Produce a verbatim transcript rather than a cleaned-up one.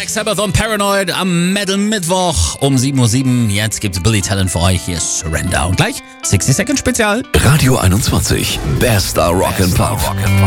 Black Sabbath und Paranoid am Metal Mittwoch um sieben Uhr sieben. Jetzt gibt's Billy Talent für euch. Hier ist Surrender. Und gleich sechzig Second Spezial. Radio einundzwanzig. Bester Rock and Pop.